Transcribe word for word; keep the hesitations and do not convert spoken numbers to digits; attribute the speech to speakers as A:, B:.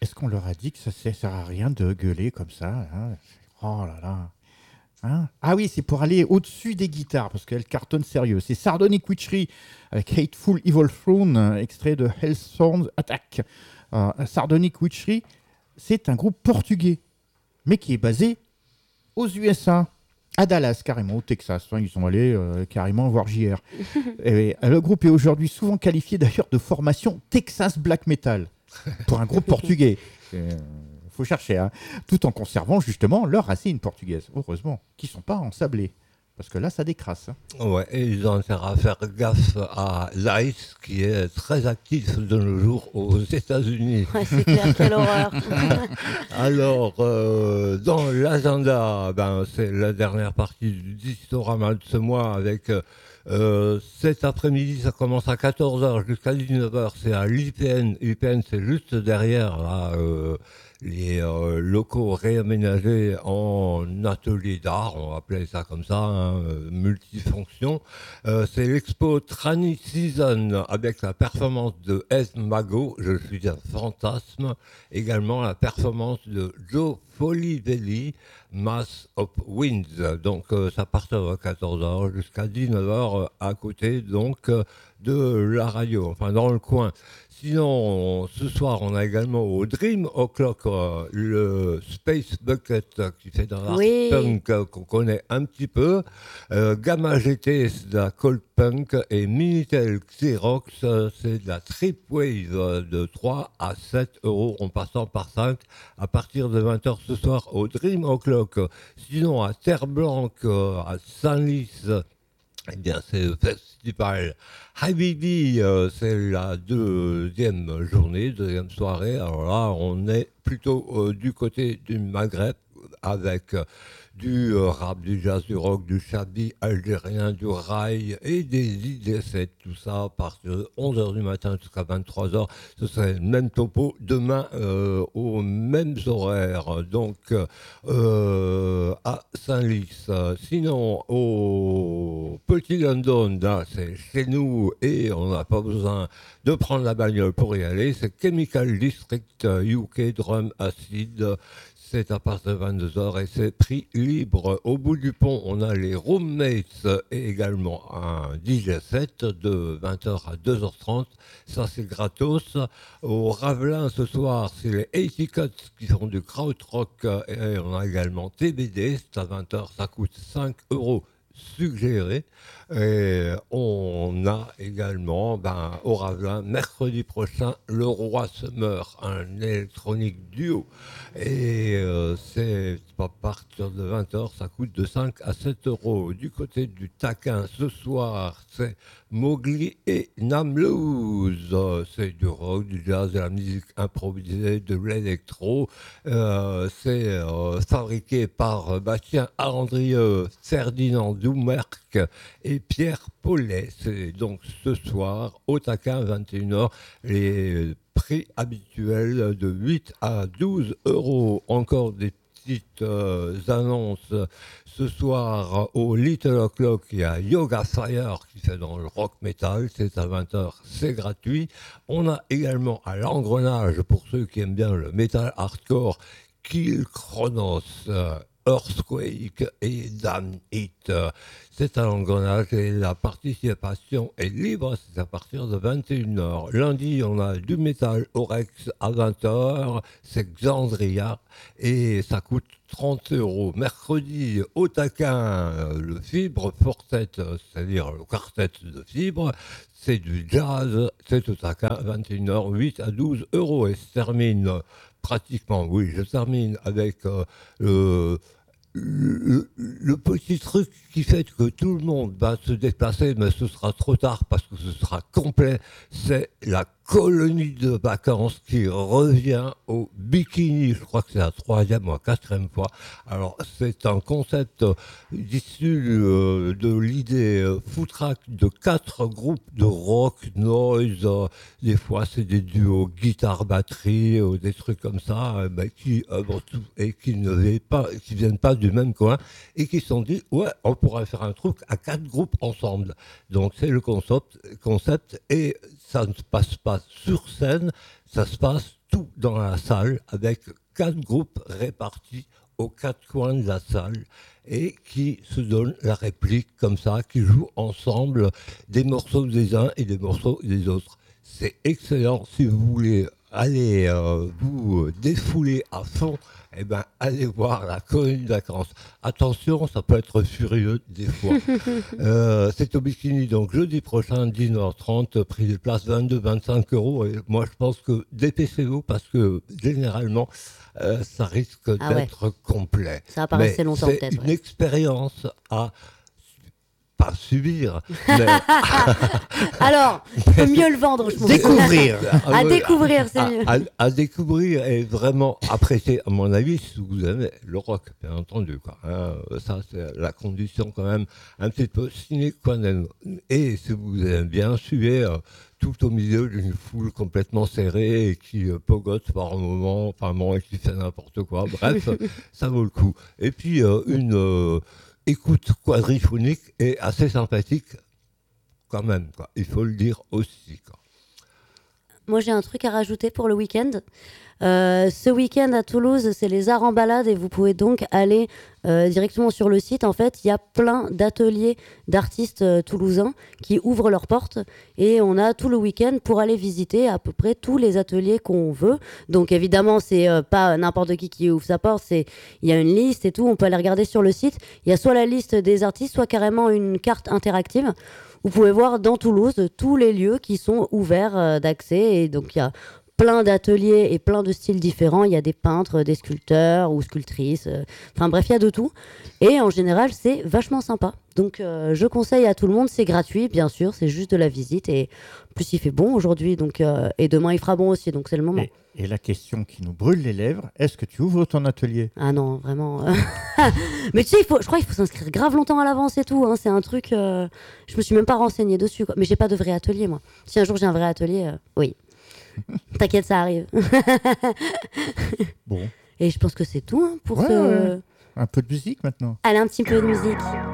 A: est-ce qu'on leur a dit que ça ne sert à rien de gueuler comme ça hein. Oh là là. Hein ah oui, c'est pour aller au-dessus des guitares, parce qu'elles cartonnent sérieux. C'est Sardonic Witchery avec Hateful Evil Throne, euh, extrait de Hellthorn Attack. Euh, Sardonic Witchery, c'est un groupe portugais, mais qui est basé aux U S A, à Dallas carrément, au Texas. Enfin, ils sont allés euh, carrément voir J R. Et, euh, le groupe est aujourd'hui souvent qualifié d'ailleurs de formation Texas Black Metal, pour un groupe portugais. Il faut chercher, hein, tout en conservant justement leurs racines portugaises, heureusement, qui ne sont pas ensablées. Parce que là, ça décrasse. Hein.
B: Ouais, et ils ont intérêt à faire gaffe à l'Ice, qui est très actif de nos jours aux États-Unis.
C: Ouais, c'est clair, quelle horreur.
B: Alors, euh, dans l'agenda, ben, c'est la dernière partie du Distorama de ce mois avec euh, cet après-midi, ça commence à quatorze heures jusqu'à dix-neuf heures, c'est à l'I P N. L'I P N, c'est juste derrière là, euh, les euh, locaux réaménagés en atelier d'art, on va appeler ça comme ça, hein, euh, multifonction. Euh, c'est l'expo Trani Season avec la performance de S. Mago, Je suis un fantasme. Également la performance de Joe Folivelli, Mass of Winds. Donc euh, ça part à quatorze heures jusqu'à dix-neuf heures euh, à côté donc euh, de la radio, enfin dans le coin. Sinon, ce soir, on a également au Dream O'Clock euh, le Space Bucket euh, qui fait dans l'art
C: Oui.
B: punk euh, qu'on connaît un petit peu. Euh, Gamma G T, c'est de la cold punk. Et Minitel Xerox, euh, c'est de la trip wave euh, de trois à sept euros en passant par cinq à partir de vingt heures ce soir au Dream O'Clock. Sinon, à Terre Blanche, euh, à Saint-Lys, eh bien, c'est le festival Habibi, euh, c'est la deuxième journée, deuxième soirée. Alors là, on est plutôt euh, du côté du Maghreb avec euh, du euh, rap, du jazz, du rock, du chabi algérien, du rail et des I D sept, tout ça à partir de onze heures du matin jusqu'à vingt-trois heures. Ce serait le même topo demain euh, aux mêmes horaires, donc euh, à Saint-Lys. Sinon, au Petit London, là, c'est chez nous et on n'a pas besoin de prendre la bagnole pour y aller. C'est Chemical District U K Drum Acid. C'est à partir de vingt-deux heures et c'est prix libre. Au bout du pont, on a les Roommates et également un D J set de vingt heures à deux heures trente. Ça, c'est gratos. Au Ravelin, ce soir, c'est les eighty Cuts qui font du krautrock et on a également T B D. C'est à vingt heures, ça coûte cinq euros suggéré. Et on a également ben, au Ravelin, mercredi prochain, Le Roi se meurt, un électronique duo. Et euh, c'est à partir de vingt heures, ça coûte de cinq à sept euros. Du côté du taquin, ce soir, c'est Mowgli et Namlouz. C'est du rock, du jazz, de la musique improvisée, de l'électro. Euh, c'est euh, fabriqué par Bastien Arandrieux, Ferdinand Doumerc et Pierre Paulet. C'est donc ce soir au taquin, vingt et une heures, les prix habituels de huit à douze euros. Encore des petites euh, annonces. Ce soir, au Little O'Clock, il y a Yoga Fire qui fait dans le rock metal. C'est à vingt heures, c'est gratuit. On a également à l'engrenage, pour ceux qui aiment bien le metal hardcore, Kill Chronos, euh, Earthquake et Damn It. C'est à l'engrenage et la participation est libre, c'est à partir de vingt et une heures. Lundi, on a du métal Orex à vingt heures, c'est Xandria et ça coûte trente euros. Mercredi, au taquin, le Fibre Fortet, c'est-à-dire le quartet de Fibre, c'est du jazz, c'est au taquin, vingt et une heures, huit à douze euros. Et se termine pratiquement, oui, je termine avec euh, le... Le, le petit truc qui fait que tout le monde va se déplacer, mais ce sera trop tard parce que ce sera complet, c'est la colonie de vacances qui revient au Bikini. Je crois que c'est la troisième ou la quatrième fois. Alors, c'est un concept issu euh, de l'idée euh, footrack de quatre groupes de rock, noise. Euh, des fois, c'est des duos guitare-batterie ou des trucs comme ça, euh, bah, qui œuvrent tout et qui ne viennent pas, qui viennent pas du même coin et qui se sont dit, ouais, on pourrait faire un truc à quatre groupes ensemble. Donc, c'est le concept, concept et ça ne se passe pas sur scène, ça se passe tout dans la salle avec quatre groupes répartis aux quatre coins de la salle et qui se donnent la réplique comme ça, qui jouent ensemble des morceaux des uns et des morceaux des autres. C'est excellent si vous voulez aller euh, vous défouler à fond, eh ben, allez voir la colonie de vacances. Attention, ça peut être furieux des fois. euh, c'est au Bikini, donc jeudi prochain, dix-neuf heures trente, prix de place vingt-deux à vingt-cinq euros. Et moi, je pense que dépêchez-vous parce que généralement, euh, ça risque
C: Ah
B: d'être
C: ouais.
B: complet.
C: Ça va pas rester
B: Mais
C: longtemps
B: c'est
C: peut-être.
B: une
C: ouais.
B: expérience à pas subir, mais
C: Alors, on peut mieux le vendre, je pense.
A: Découvrir.
C: À
B: Ah ouais,
C: découvrir, c'est
B: à,
C: mieux.
B: à- à découvrir et vraiment apprécier, à mon avis, si vous aimez le rock, bien entendu. Quoi, hein. Ça, c'est la condition quand même un petit peu sine qua non. Et si vous aimez bien suivez euh, tout au milieu d'une foule complètement serrée et qui euh, pogote par moment, par moment et qui fait n'importe quoi. Bref, ça vaut le coup. Et puis, euh, une euh, écoute quadriphonique est assez sympathique quand même, quoi. Il faut le dire aussi, quoi.
C: Moi, j'ai un truc à rajouter pour le week-end. Euh, ce week-end à Toulouse, c'est les arts en balade et vous pouvez donc aller euh, directement sur le site. En fait, il y a plein d'ateliers d'artistes euh, toulousains qui ouvrent leurs portes et on a tout le week-end pour aller visiter à peu près tous les ateliers qu'on veut. Donc évidemment, c'est euh, pas n'importe qui qui ouvre sa porte, c'est il y a une liste et tout. On peut aller regarder sur le site. Il y a soit la liste des artistes, soit carrément une carte interactive. Vous pouvez voir dans Toulouse tous les lieux qui sont ouverts euh, d'accès et donc il y a plein d'ateliers et plein de styles différents. Il y a des peintres, des sculpteurs ou sculptrices. euh, Enfin bref, il y a de tout. Et en général, c'est vachement sympa. Donc euh, je conseille à tout le monde. C'est gratuit, bien sûr. C'est juste de la visite. Et en plus, il fait bon aujourd'hui. Donc, euh, et demain, il fera bon aussi. Donc c'est le moment.
A: Et, et la question qui nous brûle les lèvres, est-ce que tu ouvres ton atelier?
C: Ah non, vraiment. euh. Mais tu sais, il faut, je crois qu'il faut s'inscrire grave longtemps à l'avance et tout. Hein. C'est un truc... euh, Je me suis même pas renseignée dessus. Quoi. Mais j'ai pas de vrai atelier, moi. Si un jour j'ai un vrai atelier, euh, oui. T'inquiète, ça arrive.
A: Bon,
C: Et je pense que c'est tout hein, pour
A: Ouais,
C: ce...
A: ouais. Un peu de musique maintenant.
C: Allez, un petit peu de musique.